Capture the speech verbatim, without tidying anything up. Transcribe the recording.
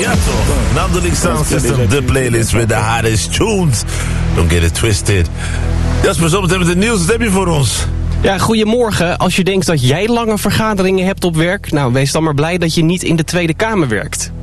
Ja toch. Nandelijk Sound System, de playlist with the hottest tunes. Don't get it twisted. Jasper, zometeen met het nieuws. Wat heb je voor ons? Ja, goedemorgen. Als je denkt dat jij lange vergaderingen hebt op werk, nou, wees dan maar blij dat je niet in de Tweede Kamer werkt.